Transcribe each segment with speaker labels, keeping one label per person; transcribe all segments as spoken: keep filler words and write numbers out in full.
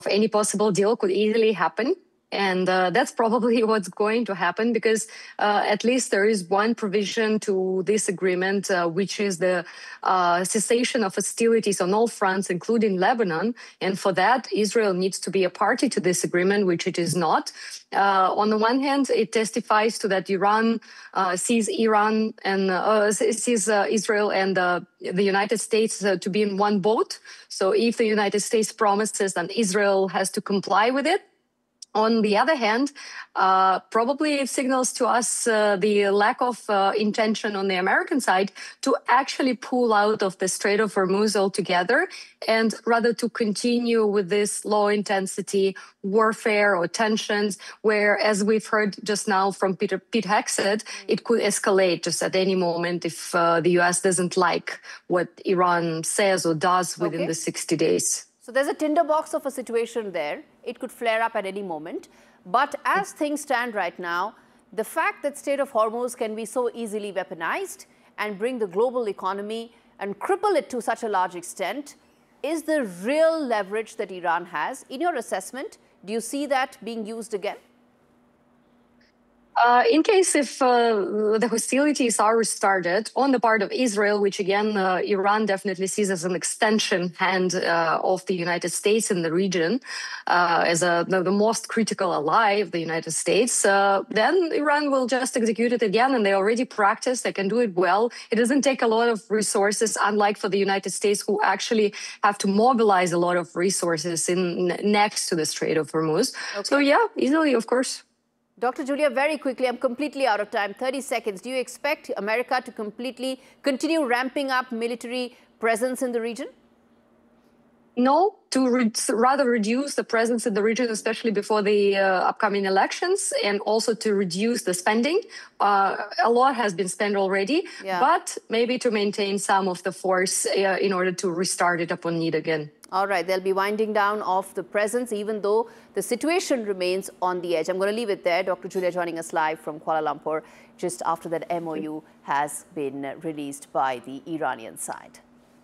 Speaker 1: any possible deal could easily happen. And uh, that's probably what's going to happen, because uh, at least there is one provision to this agreement, uh, which is the uh, cessation of hostilities on all fronts, including Lebanon. And for that, Israel needs to be a party to this agreement, which it is not. Uh, on the one hand, it testifies to that Iran uh, sees Iran and uh, sees uh, Israel and uh, the United States uh, to be in one boat. So if the United States promises, then Israel has to comply with it. On the other hand, uh, probably it signals to us uh, the lack of uh, intention on the American side to actually pull out of the Strait of Hormuz altogether, and rather to continue with this low-intensity warfare or tensions, where, as we've heard just now from Peter, Pete Hegseth, it could escalate just at any moment if uh, the U S doesn't like what Iran says or does within okay. the sixty days.
Speaker 2: So there's a tinderbox of a situation there. It could flare up at any moment. But as things stand right now, the fact that Strait of Hormuz can be so easily weaponized and bring the global economy and cripple it to such a large extent is the real leverage that Iran has. In your assessment, do you see that being used again?
Speaker 1: Uh, in case if uh, the hostilities are restarted on the part of Israel, which again uh, Iran definitely sees as an extension hand uh, of the United States in the region, uh, as a, the, the most critical ally of the United States, uh, then Iran will just execute it again, and they already practice, they can do it well. It doesn't take a lot of resources, unlike for the United States, who actually have to mobilize a lot of resources in next to the Strait of Hormuz. Okay. So yeah, easily, of course.
Speaker 2: Doctor Julia, very quickly, I'm completely out of time, thirty seconds. Do you expect America to completely continue ramping up military presence in the region?
Speaker 1: No, to re rather reduce the presence in the region, especially before the uh, upcoming elections, and also to reduce the spending. Uh, a lot has been spent already, yeah. but maybe to maintain some of the force uh, in order to restart it upon need again.
Speaker 2: All right, they'll be winding down of the presence, even though the situation remains on the edge. I'm going to leave it there. Doctor Julia joining us live from Kuala Lumpur, just after that M O U has been released by the Iranian side.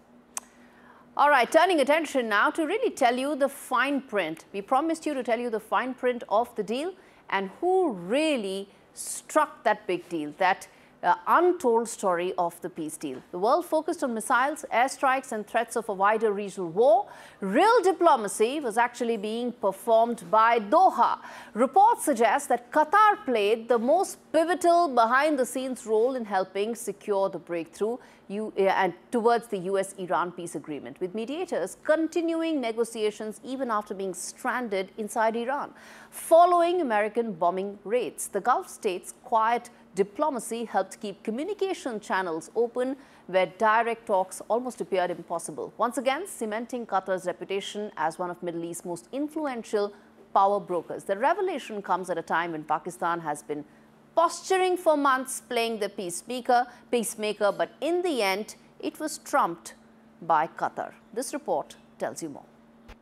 Speaker 2: All right, turning attention now to really tell you the fine print. We promised you to tell you the fine print of the deal and who really struck that big deal, that Uh, untold story of the peace deal. The world focused on missiles, airstrikes and threats of a wider regional war. Real diplomacy was actually being performed by Doha. Reports suggest that Qatar played the most pivotal behind-the-scenes role in helping secure the breakthrough you, uh, and towards the U S Iran peace agreement, with mediators continuing negotiations even after being stranded inside Iran. Following American bombing raids, the Gulf states' quiet diplomacy helped keep communication channels open where direct talks almost appeared impossible, once again cementing Qatar's reputation as one of Middle East's most influential power brokers. The revelation comes at a time when Pakistan has been posturing for months, playing the peacemaker, peacemaker, but in the end, it was trumped by Qatar. This report tells you more.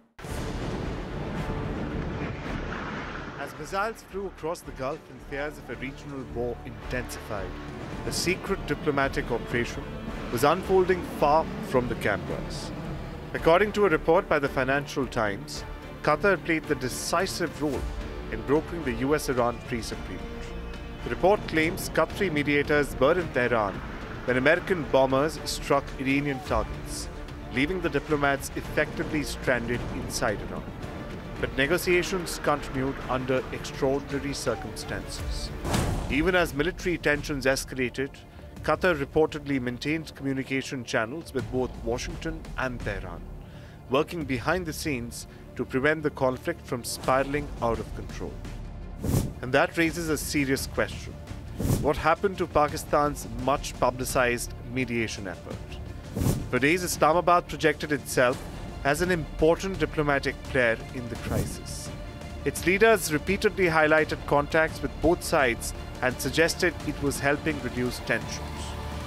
Speaker 3: As missiles flew across the Gulf and fears of a regional war intensified, a secret diplomatic operation was unfolding far from the cameras. According to a report by the Financial Times, Qatar played the decisive role in brokering the U S Iran peace agreement. The report claims Qatari mediators were in Tehran when American bombers struck Iranian targets, leaving the diplomats effectively stranded inside Iran. But negotiations continued under extraordinary circumstances. Even as military tensions escalated, Qatar reportedly maintained communication channels with both Washington and Tehran, working behind the scenes to prevent the conflict from spiraling out of control. And that raises a serious question. What happened to Pakistan's much publicized mediation effort? For days, Islamabad projected itself as an important diplomatic player in the crisis. Its leaders repeatedly highlighted contacts with both sides and suggested it was helping reduce tensions.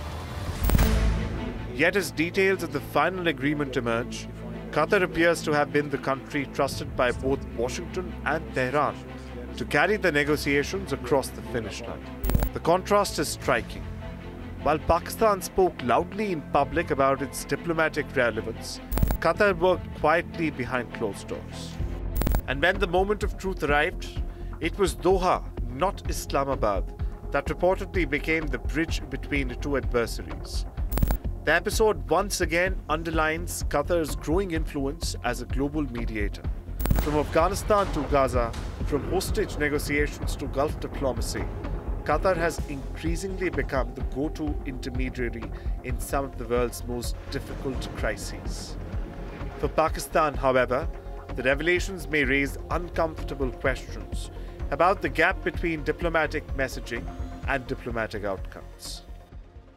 Speaker 3: Yet as details of the final agreement emerge, Qatar appears to have been the country trusted by both Washington and Tehran to carry the negotiations across the finish line. The contrast is striking. While Pakistan spoke loudly in public about its diplomatic relevance, Qatar worked quietly behind closed doors. And when the moment of truth arrived, it was Doha, not Islamabad, that reportedly became the bridge between the two adversaries. The episode once again underlines Qatar's growing influence as a global mediator. From Afghanistan to Gaza, from hostage negotiations to Gulf diplomacy, Qatar has increasingly become the go-to intermediary in some of the world's most difficult crises. For Pakistan, however, the revelations may raise uncomfortable questions about the gap between diplomatic messaging and diplomatic outcomes.